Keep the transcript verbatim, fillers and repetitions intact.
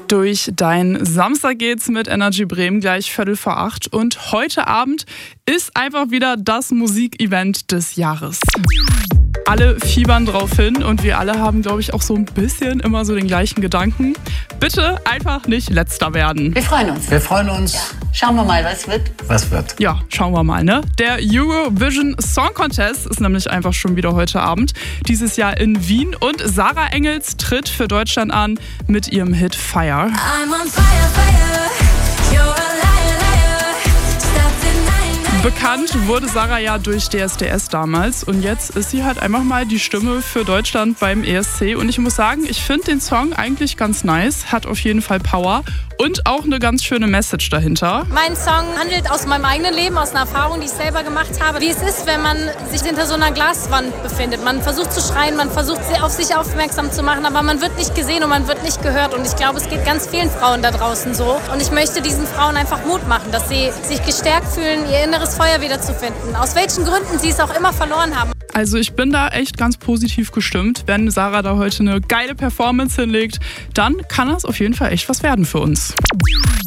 Durch dein Samstag geht's mit Energy Bremen gleich Viertel vor acht. Und heute Abend ist einfach wieder das Musikevent des Jahres. Alle fiebern drauf hin und wir alle haben, glaube ich, auch so ein bisschen immer so den gleichen Gedanken. Bitte einfach nicht Letzter werden. Wir freuen uns. Wir freuen uns. Ja. Schauen wir mal, was wird. Was wird? Ja, schauen wir mal, ne? Der Eurovision Song Contest ist nämlich einfach schon wieder heute Abend. Dieses Jahr in Wien und Sarah Engels tritt für Deutschland an mit ihrem Hit Fire. I'm on fire, fire. You're a liar, liar. Stop denying. Bekannt wurde Sarah ja durch D S D S damals und jetzt ist sie halt einfach mal die Stimme für Deutschland beim E S C. Und ich muss sagen, ich finde den Song eigentlich ganz nice, hat auf jeden Fall Power und auch eine ganz schöne Message dahinter. Mein Song handelt aus meinem eigenen Leben, aus einer Erfahrung, die ich selber gemacht habe, wie es ist, wenn man sich hinter so einer Glaswand befindet. Man versucht zu schreien, man versucht auf sich aufmerksam zu machen, aber man wird nicht gesehen und man wird nicht gehört. Und ich glaube, es geht ganz vielen Frauen da draußen so. Und ich möchte diesen Frauen einfach Mut machen, dass sie sich gestärkt fühlen, ihr inneres Feuer wiederzufinden. Aus welchen Gründen sie es auch immer verloren haben. Also ich bin da echt ganz positiv gestimmt. Wenn Sarah da heute eine geile Performance hinlegt, dann kann das auf jeden Fall echt was werden für uns.